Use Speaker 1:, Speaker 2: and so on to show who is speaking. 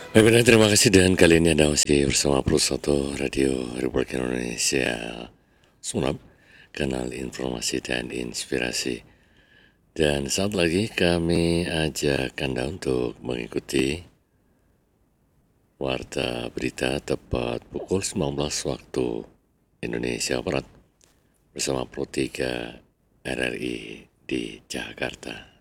Speaker 1: Baiklah, terima kasih dan kali ini Anda masih bersama Plus 1 Radio Republik Indonesia Sunab, kanal informasi dan inspirasi. Dan saat lagi kami ajak Anda untuk mengikuti Warta Berita tepat pukul 19 waktu Indonesia Barat bersama Pro 3 RRI di Jakarta.